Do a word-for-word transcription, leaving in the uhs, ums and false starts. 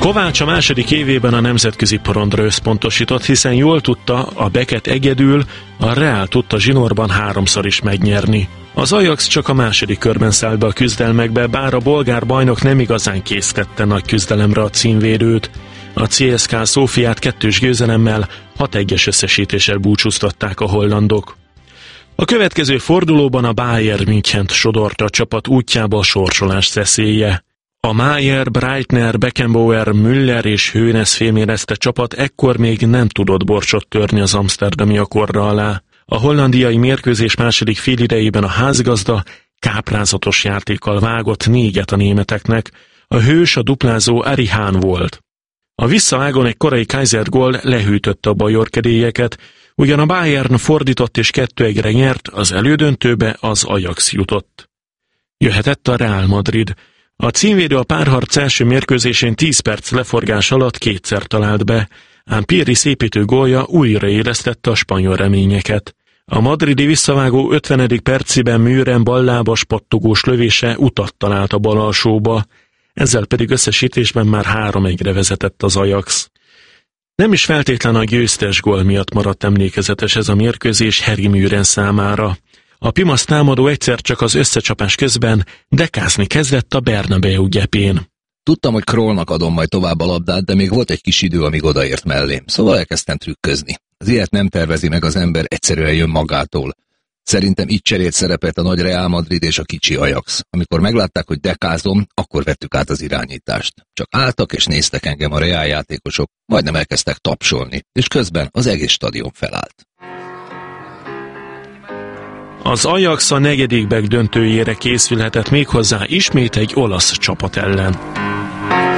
Kovács a második évében a nemzetközi porondra összpontosított, hiszen jól tudta, a Beket egyedül, a Real tudta zsinórban háromszor is megnyerni. Az Ajax csak a második körben szállt be a küzdelmekbe, bár a bolgár bajnok nem igazán késztette nagy küzdelemre a címvédőt. A cé es ká Szófiát kettős győzelemmel, hat egyes összesítéssel búcsúztatták a hollandok. A következő fordulóban a Bayern Münchent sodorta a csapat útjába a sorsolás veszélye. A Maier, Breitner, Beckenbauer, Müller és Hoeneß fémérezte csapat ekkor még nem tudott borcsot törni az amszterdami akkorra alá. A hollandiai mérkőzés második félidejében a házigazda káprázatos játékkal vágott négyet a németeknek, a hős a duplázó Ari Hahn volt. A visszavágon egy korai Kaiser gól lehűtötte a bajorkedélyeket, ugyan a Bayern fordított és kettő egyre nyert, az elődöntőbe az Ajax jutott. Jöhetett a Real Madrid. A címvédő a párharc első mérkőzésén tíz perc leforgás alatt kétszer talált be, ám Pirri szépítő gólja újraélesztette a spanyol reményeket. A madridi visszavágó ötvenedik percében Müren ballábas pattogós lövése utat talált a bal alsóba, ezzel pedig összesítésben már három egyre vezetett az Ajax. Nem is feltétlen a győztes gól miatt maradt emlékezetes ez a mérkőzés Harry Müren számára. A Pimasz támadó egyszer csak az összecsapás közben dekázni kezdett a Bernabeu gyepén. Tudtam, hogy Krollnak adom majd tovább a labdát, de még volt egy kis idő, amíg odaért mellém, szóval elkezdtem trükközni. Az ilyet nem tervezi meg az ember, egyszerűen jön magától. Szerintem így cserélt szerepet a nagy Real Madrid és a kicsi Ajax. Amikor meglátták, hogy dekázom, akkor vettük át az irányítást. Csak álltak és néztek engem a Real játékosok, majdnem elkezdtek tapsolni, és közben az egész stadion felállt. Az Ajax a negyedik döntőjére készülhetett méghozzá ismét egy olasz csapat ellen.